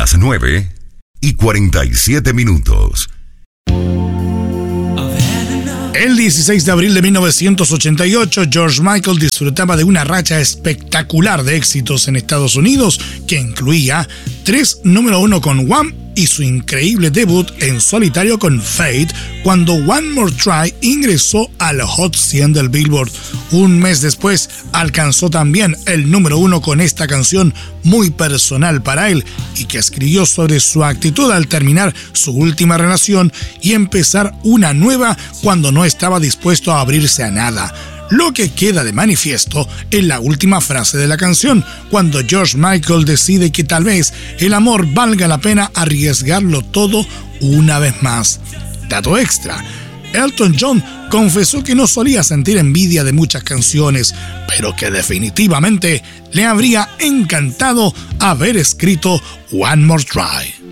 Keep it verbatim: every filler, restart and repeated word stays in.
las nueve y cuarenta y siete minutos. El dieciséis de abril de mil novecientos ochenta y ocho, George Michael disfrutaba de una racha espectacular de éxitos en Estados Unidos que incluía tres número uno con Wham y su increíble debut en solitario con Fate cuando One More Try ingresó al Hot cien del Billboard. Un mes después alcanzó también el número uno con esta canción muy personal para él y que escribió sobre su actitud al terminar su última relación y empezar una nueva cuando no estaba dispuesto a abrirse a nada. Lo que queda de manifiesto en la última frase de la canción, cuando George Michael decide que tal vez el amor valga la pena arriesgarlo todo una vez más. Dato extra: Elton John confesó que no solía sentir envidia de muchas canciones, pero que definitivamente le habría encantado haber escrito One More Try.